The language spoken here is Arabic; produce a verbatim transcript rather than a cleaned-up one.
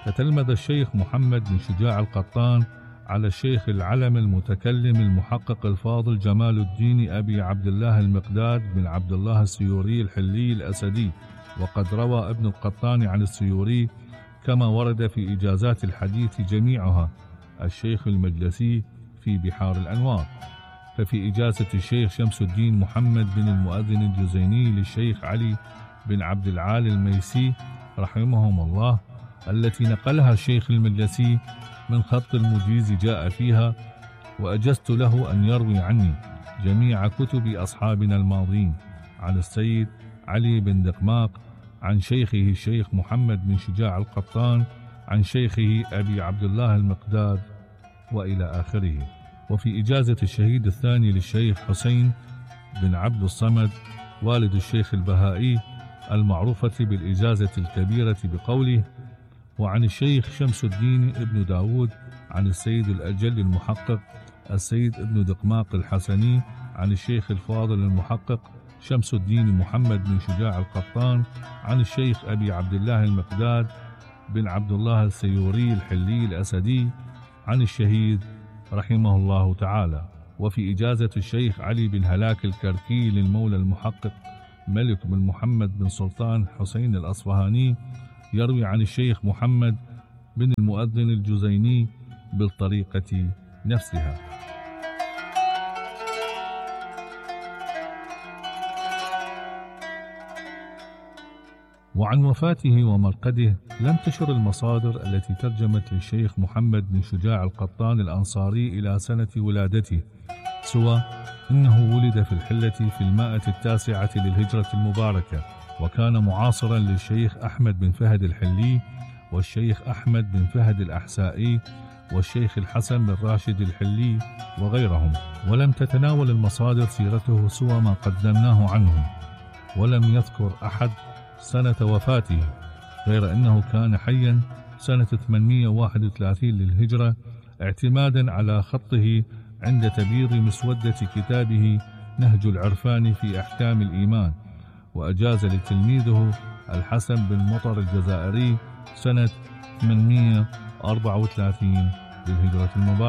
فتلمذ الشيخ محمد بن شجاع القطان على الشيخ العلم المتكلم المحقق الفاضل جمال الدين أبي عبد الله المقداد بن عبد الله السيوري الحلي الأسدي، وقد روى ابن القطان عن السيوري كما ورد في إجازات الحديث جميعها الشيخ المجلسي في بحار الأنوار. ففي إجازة الشيخ شمس الدين محمد بن المؤذن الجزيني للشيخ علي بن عبد العال الميسي رحمهم الله التي نقلها الشيخ المجلسي من خط المجيز جاء فيها: وأجزت له أن يروي عني جميع كتب أصحابنا الماضين عن السيد علي بن دقماق عن شيخه الشيخ محمد بن شجاع القطان عن شيخه أبي عبد الله المقداد وإلى آخره. وفي إجازة الشهيد الثاني للشيخ حسين بن عبد الصمد والد الشيخ البهائي المعروفة بالإجازة الكبيرة بقوله: وعن الشيخ شمس الدين ابن داود عن السيد الأجل المحقق السيد ابن دقماق الحسني عن الشيخ الفاضل المحقق شمس الدين محمد بن شجاع القطان عن الشيخ أبي عبد الله المقداد بن عبد الله السيوري الحلي الأسدي عن الشهيد رحمه الله تعالى. وفي إجازة الشيخ علي بن هلاك الكركي للمولى المحقق ملك بن محمد بن سلطان حسين الأصفهاني يروي عن الشيخ محمد بن المؤذن الجزيني بالطريقة نفسها. وعن وفاته ومرقده لم تشر المصادر التي ترجمت للشيخ محمد بن شجاع القطان الأنصاري إلى سنة ولادته، سوى إنه ولد في الحلة في المائة التاسعة للهجرة المباركة، وكان معاصرا للشيخ أحمد بن فهد الحلي والشيخ أحمد بن فهد الأحسائي والشيخ الحسن بن راشد الحلي وغيرهم. ولم تتناول المصادر سيرته سوى ما قدمناه عنه، ولم يذكر أحد سنة وفاته، غير أنه كان حيا سنة ثمانمائة وواحد وثلاثين للهجرة اعتمادا على خطه عند تبييض مسودة كتابه نهج العرفان في أحكام الإيمان، وأجاز لتلميذه الحسن بن مطر الجزائري سنة ثمانمائة وأربعة وثلاثين للهجرة المباركة.